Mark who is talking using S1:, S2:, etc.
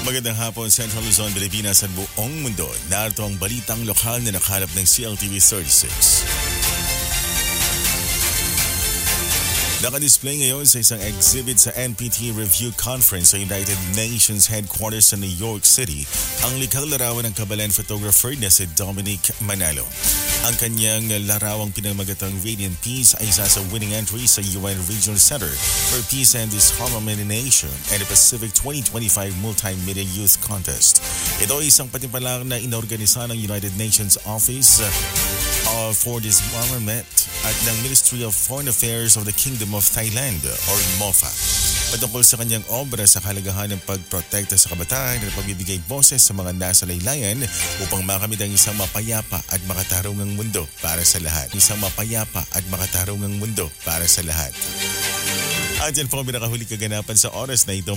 S1: Magandang hapon, Central Luzon, Pilipinas at buong mundo. Narito ang balitang lokal na nakalap ng CLTV 36. Nakadisplay ngayon sa isang exhibit sa NPT Review Conference sa United Nations Headquarters sa New York City ang likhang larawan ng kabalan photographer na si Dominic Manalo. Ang kanyang larawang pinamagatang Radiant Peace ay isa sa winning entry sa UN Regional Center for Peace and Disharmonization and the Pacific 2025 Multimedia Youth Contest. Ito ay isang patimpalang na inorganisa ng United Nations Office for Disarmament at ng Ministry of Foreign Affairs of the Kingdom of Thailand or MOFA. Patungkol sa kanyang obra sa kahalagahan ng pagprotekta sa kabataan at pagbibigay boses sa mga nasa laylayan upang makamit ang isang mapayapa at makatarungang mundo para sa lahat. Isang mapayapa at makatarungang mundo para sa lahat. At yan po ang pinakahuli kaganapan sa oras na ito.